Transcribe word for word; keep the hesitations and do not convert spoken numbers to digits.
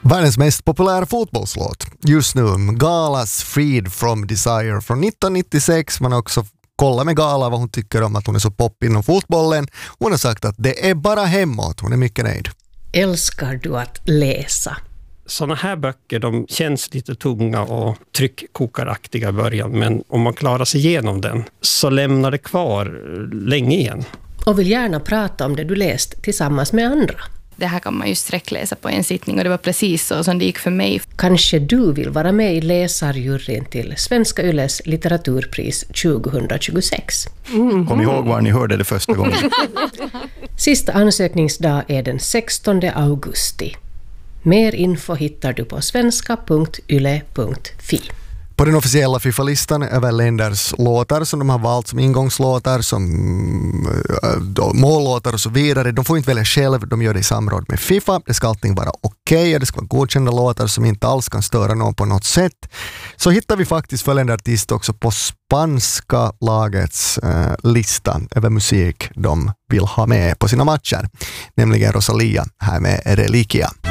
Världens mest populära fotbollslåt just nu, Galas Freed from Desire från nittonhundranittiosex. Man har också kollat med Gala vad hon tycker om att hon är så pop inom fotbollen. Hon har sagt att det är bara hemåt, hon är mycket nöjd. Älskar du att läsa? Såna här böcker, de känns lite tunga och tryckkokaraktiga i början, men om man klarar sig igenom den så lämnar det kvar länge igen. Och vill gärna prata om det du läst tillsammans med andra. Det här kan man ju sträckläsa på en sittning och det var precis så som det gick för mig. Kanske du vill vara med i läsarjuryn till Svenska Yles litteraturpris tjugohundratjugosex. Mm. Kom ihåg var ni hörde det första gången. Sista ansökningsdag är den sextonde augusti. Mer info hittar du på svenska punkt yle punkt fi. På den officiella FIFA-listan över länders låtar som de har valt som ingångslåtar, som äh, mållåtar och så vidare. De får inte välja själv, de gör det i samråd med FIFA. Det ska allting vara okej okay, och det ska vara godkända låtar som inte alls kan störa någon på något sätt. Så hittar vi faktiskt följande artist också på spanska lagets äh, lista över musik de vill ha med på sina matcher. Nämligen Rosalía här med Reliquia.